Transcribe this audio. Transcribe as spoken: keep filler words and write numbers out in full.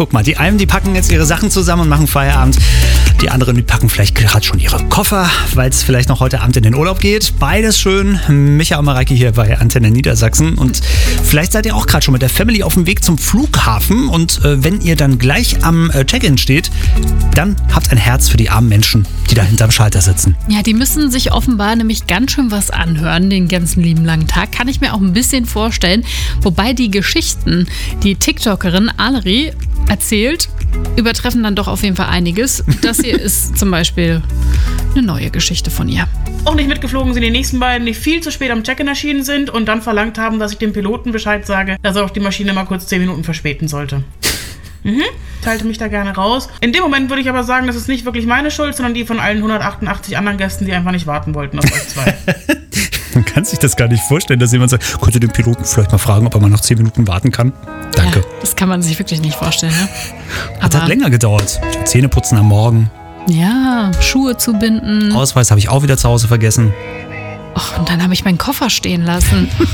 guck mal, die einen, die packen jetzt ihre Sachen zusammen und machen Feierabend. Die anderen, die packen vielleicht gerade schon ihre Koffer, weil es vielleicht noch heute Abend in den Urlaub geht. Beides schön. Micha und Mareike hier bei Antenne Niedersachsen. Und vielleicht seid ihr auch gerade schon mit der Family auf dem Weg zum Flughafen. Und äh, wenn ihr dann gleich am äh, Check-in steht, dann habt ein Herz für die armen Menschen, die da hinterm Schalter sitzen. Ja, die müssen sich offenbar nämlich ganz schön was anhören, den ganzen lieben langen Tag. Kann ich mir auch ein bisschen vorstellen. Wobei die Geschichten, die TikTokerin Aleri erzählt, übertreffen dann doch auf jeden Fall einiges. Das hier ist zum Beispiel eine neue Geschichte von ihr. Auch nicht mitgeflogen sind die nächsten beiden, die viel zu spät am Check-in erschienen sind und dann verlangt haben, dass ich dem Piloten Bescheid sage, dass er auch die Maschine mal kurz zehn Minuten verspäten sollte. Mhm, teilte mich da gerne raus. In dem Moment würde ich aber sagen, das ist nicht wirklich meine Schuld, sondern die von allen hundertachtundachtzig anderen Gästen, die einfach nicht warten wollten auf euch zwei. Man kann sich das gar nicht vorstellen, dass jemand sagt, könnte den Piloten vielleicht mal fragen, ob er mal noch zehn Minuten warten kann? Danke. Ja, das kann man sich wirklich nicht vorstellen. Ne? Hat halt länger gedauert. Zähneputzen am Morgen. Ja, Schuhe zubinden. Ausweis habe ich auch wieder zu Hause vergessen. Och, und dann habe ich meinen Koffer stehen lassen.